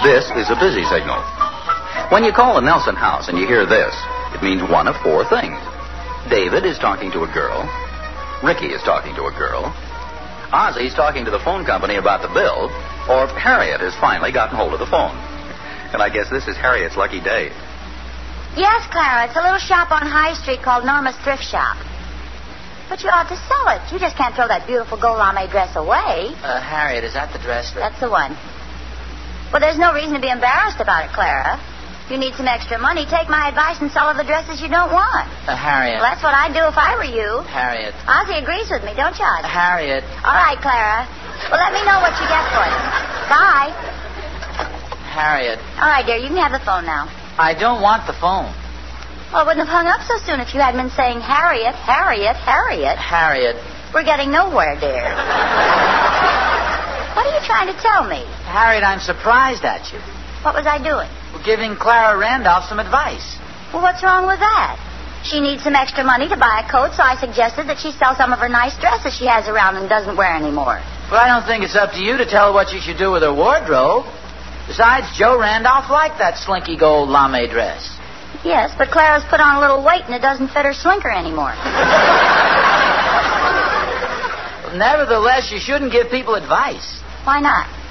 This is a busy signal. When you call the Nelson house and you hear this, it means one of four things. David is talking to a girl. Ricky is talking to a girl. Ozzy's talking to the phone company about the bill. Or Harriet has finally gotten hold of the phone. And I guess this is Harriet's lucky day. Yes, Clara, it's a little shop on High Street called Norma's Thrift Shop. But you ought to sell it. You just can't throw that beautiful gold lame dress away. Harriet, is that the dress that... That's the one. Well, there's no reason to be embarrassed about it, Clara. If you need some extra money, take my advice and sell her the dresses you don't want. Harriet. Well, that's what I'd do if I were you. Harriet. Ozzy agrees with me, don't you, Ozzy? Harriet. All right, Clara. Well, let me know what you get for it. Bye. Harriet. All right, dear, you can have the phone now. I don't want the phone. Well, I wouldn't have hung up so soon if you hadn't been saying Harriet, Harriet, Harriet. Harriet. We're getting nowhere, dear. What are you trying to tell me? Harriet, I'm surprised at you. What was I doing? Well, giving Clara Randolph some advice. Well, what's wrong with that? She needs some extra money to buy a coat, so I suggested that she sell some of her nice dresses she has around and doesn't wear anymore. But I don't think it's up to you to tell her what she should do with her wardrobe. Besides, Joe Randolph liked that slinky gold lame dress. Yes, but Clara's put on a little weight and it doesn't fit her slinker anymore. Nevertheless, you shouldn't give people advice. Why not?